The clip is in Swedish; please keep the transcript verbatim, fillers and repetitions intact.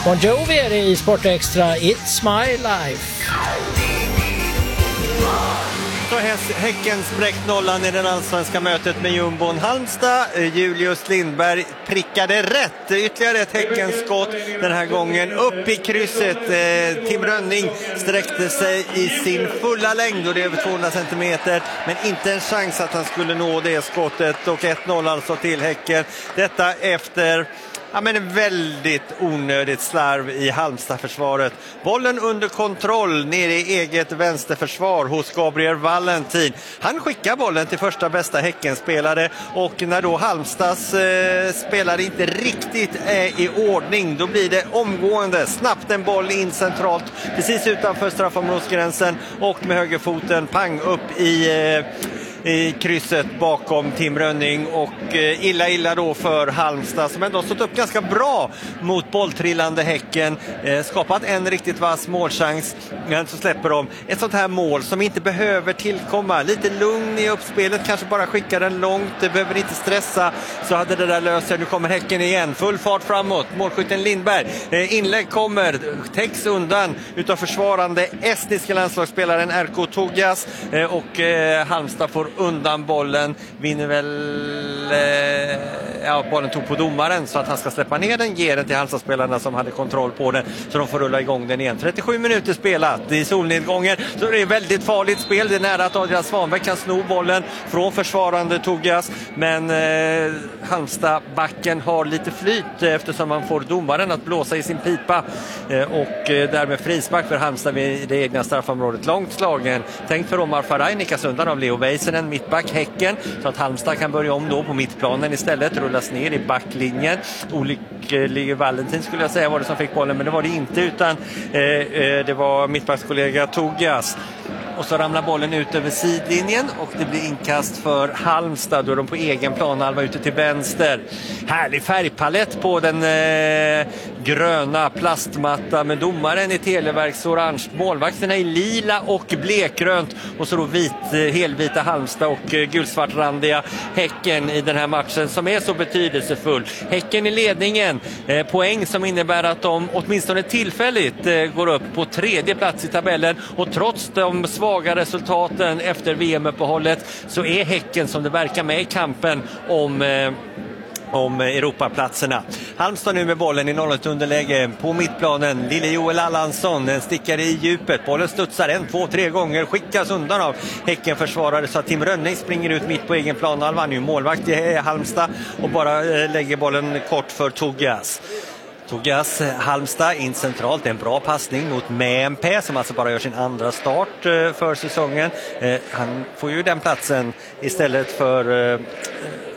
Bon Jovi är det i Sport Extra, It's My Life. Så Häcken spräckt nollan i den allsvenska mötet med Jumbon Halmstad. Julius Lindberg prickade rätt. Ytterligare ett Häckenskott den här gången upp i krysset. Tim Rönning sträckte sig i sin fulla längd och det är över tvåhundra centimeter. Men inte en chans att han skulle nå det skottet. Och ett noll alltså till Häcken. Detta efter... Ja, men en väldigt onödigt slarv i Halmstad-försvaret. Bollen under kontroll nere i eget vänsterförsvar hos Gabriel Valentin. Han skickar bollen till första bästa Häckenspelare och när då Halmstads eh, spelare inte riktigt är i ordning, då blir det omgående snabbt en boll in centralt precis utanför straffområdesgränsen och med högerfoten pang upp i... Eh, i krysset bakom Tim Rönning och eh, illa illa då för Halmstad som ändå stått upp ganska bra mot bolltrillande Häcken, eh, skapat en riktigt vass målchans, men så släpper de ett sånt här mål som inte behöver tillkomma. Lite lugn i uppspelet, kanske bara skicka den långt, det behöver inte stressa, så hade det där löst sig. Nu kommer Häcken igen, full fart framåt, målskytten Lindberg, eh, inlägg kommer, täcks undan utav försvarande estniska landslagsspelaren Erko Togas, eh, och eh, Halmstad får undan bollen, vinner väl eh, ja, bollen tog på domaren så att han ska släppa ner den, ger den till Halmstad-spelarna som hade kontroll på den, så de får rulla igång den igen. trettiosju minuter spelat i solnedgången, så det är väldigt farligt spel. Det är nära att Adrian Svanberg kan sno bollen från försvarande Togas, men eh, Halmstad-backen har lite flyt eftersom man får domaren att blåsa i sin pipa, eh, och eh, därmed frispark för Halmstad vid det egna straffområdet. Långt slagen, tänkt för Omar Faraj, nickas undan av Leo Väisänen, mittback Häcken, så att Halmstad kan börja om då på mittplanen istället, rullas ner i backlinjen. Olycklig Valentin skulle jag säga var det som fick bollen, men det var det inte, utan eh, eh, det var mittbackskollega Togas. Och så ramlar bollen ut över sidlinjen och det blir inkast för Halmstad, då är de på egen planhalva ute till vänster. Härlig färgpalett på den eh, gröna plastmatta med domaren i Televerks orange, målvakterna i lila och blekgrönt, och så då vit, helvita Halmstad och eh, gulsvartrandiga Häcken i den här matchen som är så betydelsefull. Häcken i ledningen, eh, poäng som innebär att de åtminstone tillfälligt eh, går upp på tredje plats i tabellen, och trots de svaga resultaten efter V M-uppehållet så är Häcken som det verkar med i kampen om eh, om Europaplatserna. Halmstad nu med bollen i noll ett underläge på mittplanen. Lille Joel Allansson stickar i djupet. Bollen studsar en, två, tre gånger. Skickas undan av Häcken försvarare så att Tim Rönning springer ut mitt på egen plan. Han vann ju målvakt i Halmstad och bara lägger bollen kort för Togas. Togas, Halmstad in centralt, en bra passning mot Mämpä som alltså bara gör sin andra start för säsongen. Han får ju den platsen istället för